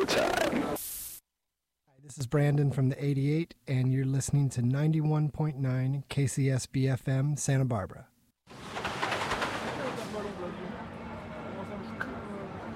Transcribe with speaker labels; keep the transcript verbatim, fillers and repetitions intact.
Speaker 1: time.
Speaker 2: Hi, this is Brandon from the eighty-eight, and you're listening to ninety-one point nine K C S B F M Santa Barbara.